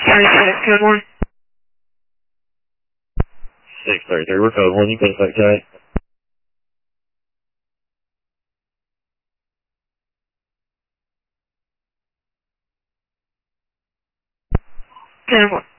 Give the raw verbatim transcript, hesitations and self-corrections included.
seventy-six, code one. six thirty-three, we're code one, you can expect tight. Code one.